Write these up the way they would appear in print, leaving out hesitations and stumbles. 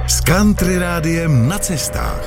S Country Rádiem na cestách.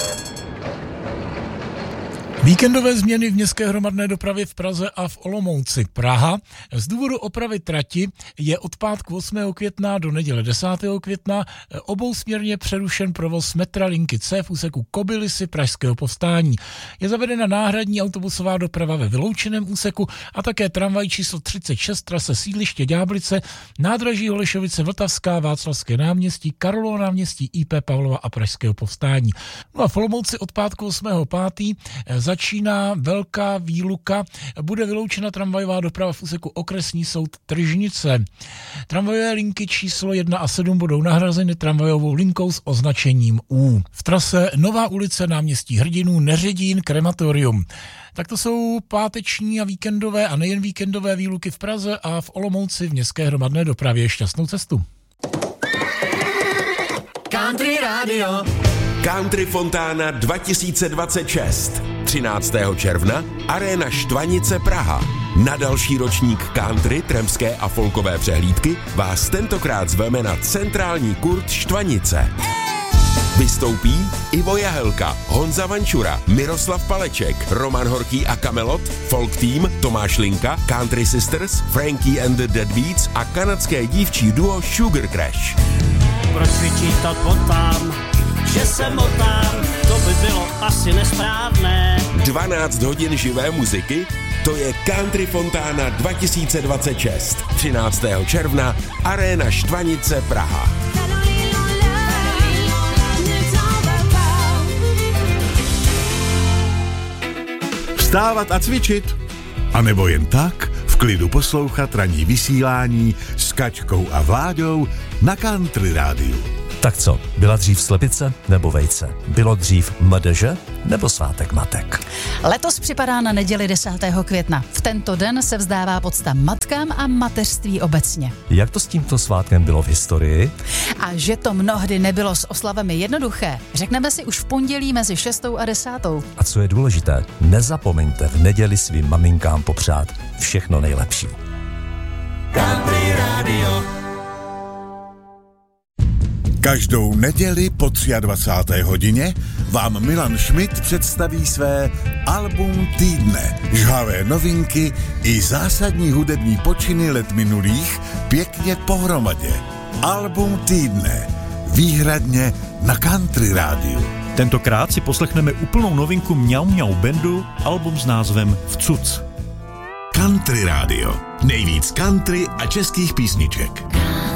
Víkendové změny v městské hromadné dopravě v Praze a v Olomouci. Praha z důvodu opravy trati je od pátku 8. května do neděle 10. května obousměrně přerušen provoz metra linky C v úseku Kobylisy Pražského Povstání. Je zavedena náhradní autobusová doprava ve vyloučeném úseku a také tramvaj číslo 36 trase sídliště Ďáblice, nádraží Holešovice, Vltavská, Václavské náměstí, Karlovo náměstí, IP Pavlova a Pražského Povstání. No a v Olomouci od pátku 8.5. začíná velká výluka, bude vyloučena tramvajová doprava v úseku Okresní soud Tržnice. Tramvajové linky číslo 1 a 7 budou nahrazeny tramvajovou linkou s označením U. V trase Nová ulice, náměstí Hrdinů, Neředín, Krematorium. Tak to jsou páteční a víkendové a nejen víkendové výluky v Praze a v Olomouci v městské hromadné dopravě. Šťastnou cestu. Country Radio. Country Fontána 2026. 13. června Aréna Štvanice Praha. Na další ročník country, trampské a folkové přehlídky vás tentokrát zveme na centrální kurt Štvanice. Vystoupí Ivo Jahelka, Honza Vančura, Miroslav Paleček, Roman Horký a Kamelot, Folk Team, Tomáš Linka, Country Sisters, Frankie and the Deadbeats a kanadské dívčí duo Sugar Crash. Proč vyčítat potám, že se motám, to by bylo asi nesprávné. 12 hodin živé muziky, to je Country Fontána 2026. 13. června Aréna Štvanice Praha. Vstávat a cvičit? A nebo jen tak v klidu poslouchat ranní vysílání s Kačkou a Vláďou na Country Rádiu. Tak co, byla dřív slepice nebo vejce? Bylo dřív MDŽ nebo svátek matek? Letos připadá na neděli 10. května. V tento den se vzdává pocta matkám a mateřství obecně. Jak to s tímto svátkem bylo v historii? A že to mnohdy nebylo s oslavami jednoduché, řekneme si už v pondělí mezi 6. a 10. A co je důležité, nezapomeňte v neděli svým maminkám popřát všechno nejlepší. Country Radio. Každou neděli po 23. hodině vám Milan Schmidt představí své album týdne. Žhavé novinky i zásadní hudební počiny let minulých pěkně pohromadě. Album týdne. Výhradně na Country Rádiu. Tentokrát si poslechneme úplnou novinku Mňau Mňau Bandu, album s názvem Vcuc. Country Rádio. Nejvíc country a českých písniček.